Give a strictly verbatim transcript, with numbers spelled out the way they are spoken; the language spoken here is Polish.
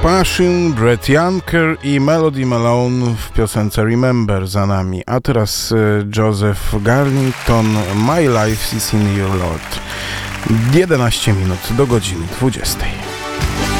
Passion, Brett Younker i Melody Malone w piosence Remember za nami. A teraz Joseph Garlington, My Life is in Your Lord. jedenaście minut do godziny dwudziestej.